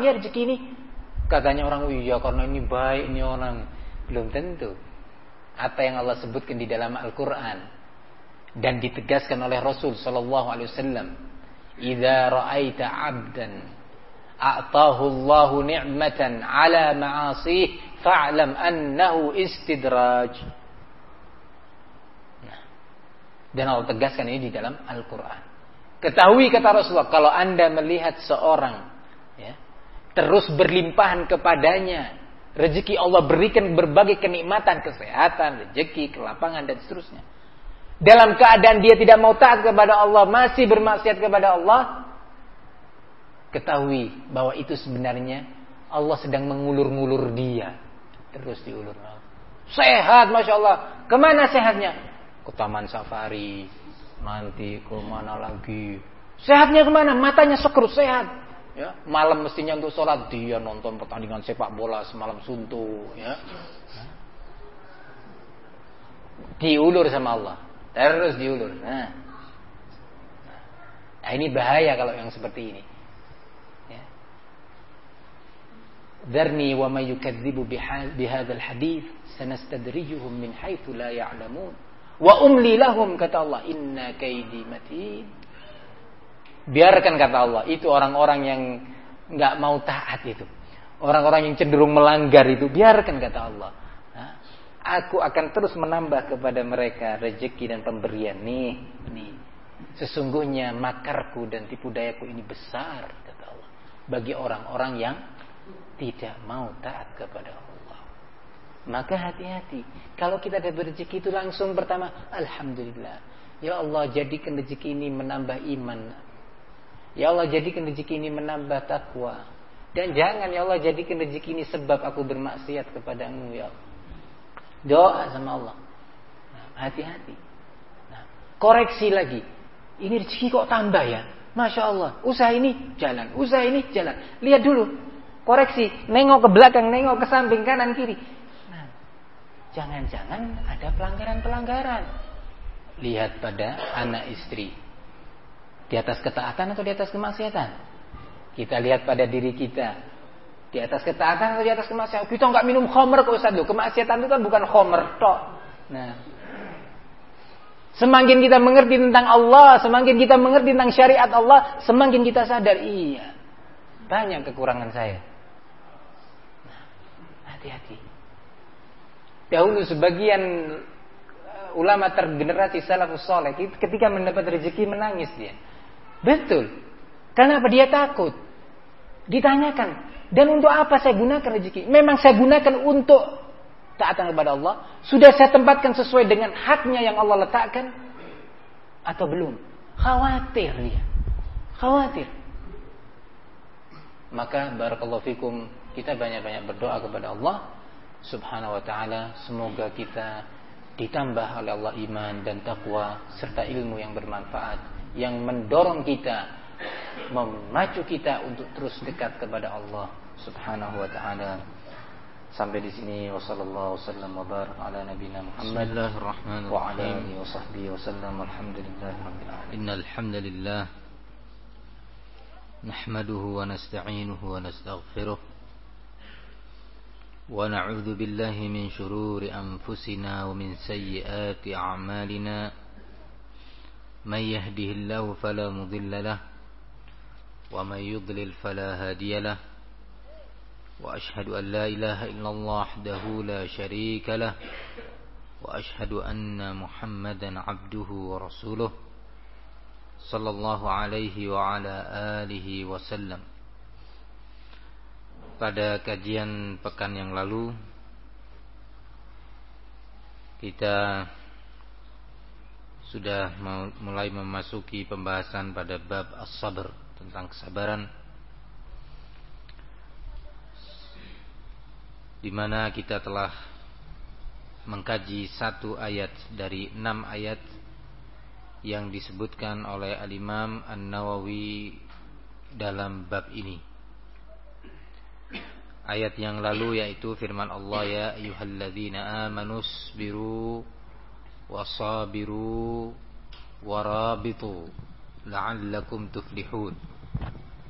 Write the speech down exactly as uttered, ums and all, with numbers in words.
gampang ya rezeki ini. Katanya orang, oh iya karena ini baik ini orang. Belum tentu. Apa yang Allah sebutkan di dalam Al-Quran dan ditegaskan oleh Rasul sallallahu alaihi wasallam, "Idza ra'aita 'abdan a'tahu Allahu ni'matan 'ala ma'asih fa'lam annahu istidraj." Nah, dan Allah tegaskan ini di dalam Al-Quran. Ketahui kata Rasulullah, kalau Anda melihat seorang ya, terus berlimpahan kepadanya rezeki, Allah berikan berbagai kenikmatan, kesehatan, rezeki, kelapangan dan seterusnya, dalam keadaan dia tidak mau taat kepada Allah, masih bermaksiat kepada Allah, ketahui bahwa itu sebenarnya Allah sedang mengulur-ngulur dia. Terus diulur. Sehat, Masya Allah. Kemana sehatnya? Ke taman safari. Nanti ke mana lagi? Sehatnya kemana? Matanya sekrut sehat. Ya, malam mestinya untuk sholat, dia nonton pertandingan sepak bola semalam suntuk. Ya. Diulur sama Allah. Terus diulur. Nah, nah ini bahaya kalau yang seperti ini. Ya. Dzarni wa may yukadzibu bihadzal hadits sanastadrijuhum min haitsu la ya'lamun. Wa umli lahum, kata Allah, inna kaidi matin. Biarkan, kata Allah, itu orang-orang yang enggak mau taat itu, orang-orang yang cenderung melanggar itu, biarkan, kata Allah. Nah, aku akan terus menambah kepada mereka rezeki dan pemberian. Nih, nih. Sesungguhnya makarku dan tipu dayaku ini besar, kata Allah, bagi orang-orang yang tidak mau taat kepada Allah. Maka hati-hati. Kalau kita ada rezeki itu langsung pertama, alhamdulillah. Ya Allah, jadikan rezeki ini menambah iman. Ya Allah, jadikan rezeki ini menambah takwa. Dan jangan, ya Allah, jadikan rezeki ini sebab aku bermaksiat kepadamu, ya Allah. Doa sama Allah. Nah, hati-hati. Nah, koreksi lagi. Ini rezeki kok tambah ya? Masya Allah. Usaha ini jalan. Usaha ini jalan. Lihat dulu. Koreksi. Nengok ke belakang. Nengok ke samping, kanan, kiri. Jangan-jangan ada pelanggaran-pelanggaran. Lihat pada anak istri. Di atas ketaatan atau di atas kemaksiatan? Kita lihat pada diri kita. Di atas ketaatan atau di atas kemaksiatan? Kita enggak minum khamr kok Ustaz. Kemaksiatan itu kan bukan khamr tok. Nah, semakin kita mengerti tentang Allah, semakin kita mengerti tentang syariat Allah, semakin kita sadar, iya, banyak kekurangan saya. Nah, hati-hati. Dahulu sebagian ulama tergenerasi salafus saleh ketika mendapat rezeki menangis dia. Betul. Kenapa? Dia takut. Ditanyakan, dan untuk apa saya gunakan rezeki? Memang saya gunakan untuk taatan kepada Allah? Sudah saya tempatkan sesuai dengan haknya yang Allah letakkan? Atau belum? Khawatir dia. Khawatir. Maka barakallahu fikum, kita banyak-banyak berdoa kepada Allah Subhanahu wa ta'ala, semoga kita ditambah oleh Allah iman dan takwa serta ilmu yang bermanfaat, yang mendorong kita, memacu kita untuk terus dekat kepada Allah Subhanahu wa ta'ala. Sampai di sini, wassallallahu wasallam wa barak ala nabiyina Muhammad wa ala alihi wa sahbihi wasallam. Alhamdulillahirabbil alamin. Innal hamdalillah nahmaduhu wa nasta'inuhu wa nastaghfiruh wa na'udzu billahi min shururi anfusina wa min sayyiati a'malina. May yahdihillahu fala mudilla lahu wa may yudlil fala hadiya lahu. Wa ashhadu an la ilaha illallah wahdahu la syarika lah. Wa ashhadu anna Muhammadan abduhu wa rasuluh sallallahu alaihi wa ala alihi wasallam. Pada kajian pekan yang lalu kita sudah mulai memasuki pembahasan pada bab as-sabr, tentang kesabaran, di mana kita telah mengkaji satu ayat dari enam ayat yang disebutkan oleh Al-Imam An-Nawawi dalam bab ini. Ayat yang lalu yaitu firman Allah, ya ayyuhalladzina amanu sabiru wasabiru warabitu la'allakum tuflihun.